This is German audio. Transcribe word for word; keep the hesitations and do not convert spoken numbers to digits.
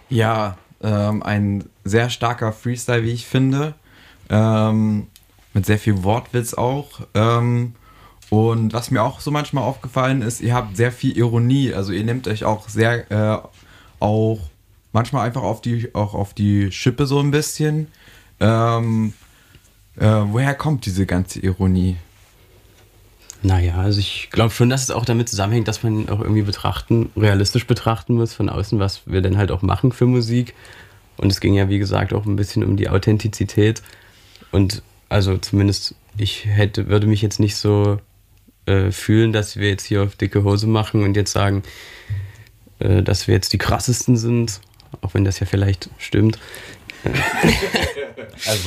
Ja, ähm, ein sehr starker Freestyle, wie ich finde. Ähm, mit sehr viel Wortwitz auch. Ähm, und was mir auch so manchmal aufgefallen ist, ihr habt sehr viel Ironie. Also ihr nehmt euch auch sehr, äh, auch manchmal einfach auf die, auch auf die Schippe so ein bisschen. Ähm, äh, woher kommt diese ganze Ironie? Naja, also ich glaube schon, dass es auch damit zusammenhängt, dass man auch irgendwie betrachten, realistisch betrachten muss von außen, was wir denn halt auch machen für Musik. Und es ging ja, wie gesagt, auch ein bisschen um die Authentizität. Und also zumindest ich hätte, würde mich jetzt nicht so äh, fühlen, dass wir jetzt hier auf dicke Hose machen und jetzt sagen, äh, dass wir jetzt die krassesten sind, auch wenn das ja vielleicht stimmt. Also